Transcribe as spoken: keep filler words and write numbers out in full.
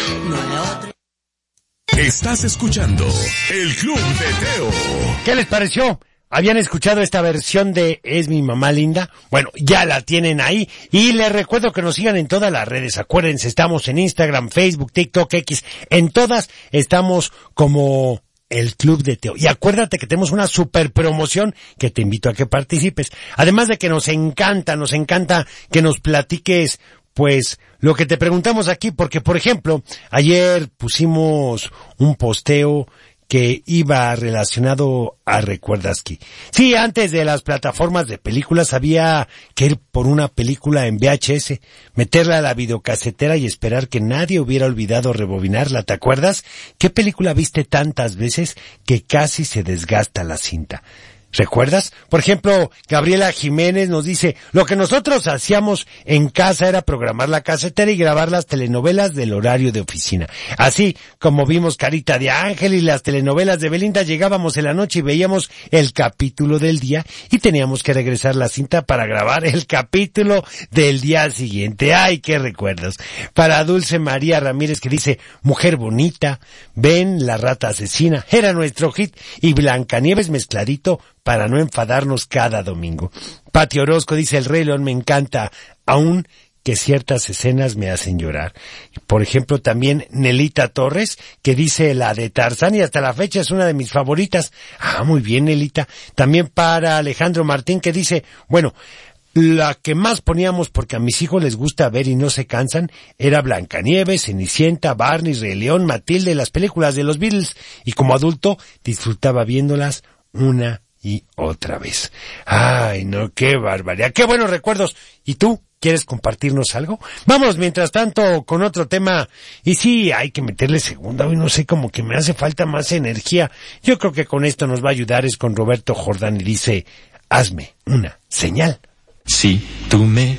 No hay otro. Estás escuchando El Club de Teo. ¿Qué les pareció? ¿Habían escuchado esta versión de Es mi mamá linda? Bueno, ya la tienen ahí. Y les recuerdo que nos sigan en todas las redes. Acuérdense, estamos en Instagram, Facebook, TikTok, X. En todas estamos como El Club de Teo. Y acuérdate que tenemos una super promoción que te invito a que participes. Además de que nos encanta, nos encanta que nos platiques, pues, lo que te preguntamos aquí. Porque, por ejemplo, ayer pusimos un posteo que iba relacionado a Recuerdas que. Sí, antes de las plataformas de películas había que ir por una película en V H S, meterla a la videocasetera y esperar que nadie hubiera olvidado rebobinarla. ¿Te acuerdas? ¿Qué película viste tantas veces que casi se desgasta la cinta? ¿Recuerdas? Por ejemplo, Gabriela Jiménez nos dice, lo que nosotros hacíamos en casa era programar la casetera y grabar las telenovelas del horario de oficina. Así como vimos Carita de Ángel y las telenovelas de Belinda, llegábamos en la noche y veíamos el capítulo del día y teníamos que regresar la cinta para grabar el capítulo del día siguiente. ¡Ay, qué recuerdos! Para Dulce María Ramírez, que dice, Mujer Bonita, Ven, La Rata Asesina, era nuestro hit, y Blancanieves mezcladito, para no enfadarnos cada domingo. Pati Orozco dice, El Rey León me encanta, aún que ciertas escenas me hacen llorar. Por ejemplo, también Nelita Torres, que dice la de Tarzán, y hasta la fecha es una de mis favoritas. Ah, muy bien, Nelita. También para Alejandro Martín, que dice, bueno, la que más poníamos porque a mis hijos les gusta ver y no se cansan era Blancanieves, Cenicienta, Barney, Rey León, Matilde, las películas de los Beatles, y como adulto disfrutaba viéndolas una y otra vez. Ay, no, qué barbaridad, qué buenos recuerdos. ¿Y tú? ¿Quieres compartirnos algo? Vamos, mientras tanto, con otro tema. Y sí, hay que meterle segunda. Hoy no sé, como que me hace falta más energía. Yo creo que con esto nos va a ayudar. Es con Roberto Jordán y dice, hazme una señal. Si tú me